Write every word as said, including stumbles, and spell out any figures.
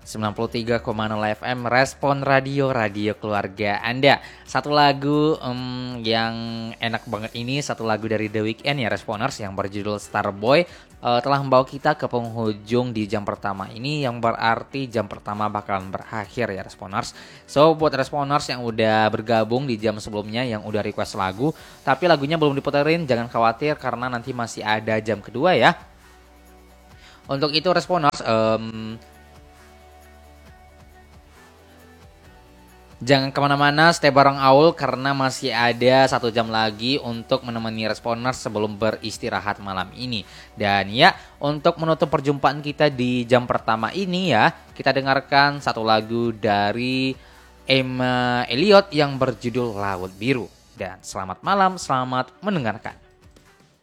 sembilan puluh tiga koma nol F M Respon Radio, radio keluarga Anda. Satu lagu um, yang enak banget ini, satu lagu dari The Weeknd ya Responers yang berjudul Starboy uh, telah membawa kita ke penghujung di jam pertama ini, yang berarti jam pertama bakalan berakhir ya Responers. So buat Responers yang udah bergabung di jam sebelumnya, yang udah request lagu tapi lagunya belum diputerin, jangan khawatir karena nanti masih ada jam kedua ya. Untuk itu Responers, um, jangan kemana-mana, stay bareng Aul karena masih ada satu jam lagi untuk menemani Responers sebelum beristirahat malam ini. Dan ya, untuk menutup perjumpaan kita di jam pertama ini ya, kita dengarkan satu lagu dari Emma Elliot yang berjudul Laut Biru. Dan selamat malam, selamat mendengarkan.